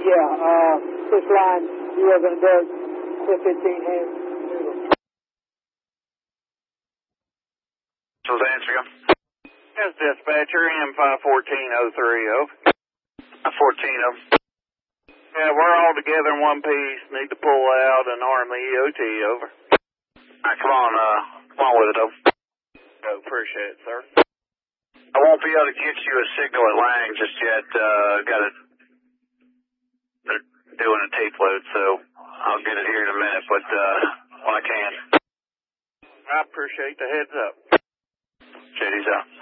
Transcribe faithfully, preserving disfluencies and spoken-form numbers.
Yeah, uh, this line, you are going to do fifteen hands. So answering. Yes, dispatcher, M five fourteen oh three, over. five fourteen, over. Yeah, we're all together in one piece. Need to pull out and arm the E O T, over. Alright, come on, uh, come on with it, over. Oh, appreciate it, sir. I won't be able to get you a signal at Lang just yet. Uh, got it. They're doing a tape load, so I'll get it here in a minute, but, uh, when I can. I appreciate the heads up. J D's out.